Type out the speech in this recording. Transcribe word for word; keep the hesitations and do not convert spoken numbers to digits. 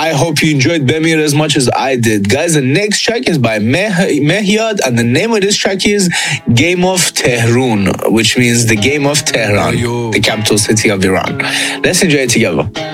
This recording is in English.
I hope you enjoyed Bemir as much as I did. Guys, the next track is by Meh- Mehyad, and the name of this track is Game of Tehran, which means the Game of Tehran, the capital city of Iran. Let's enjoy it together.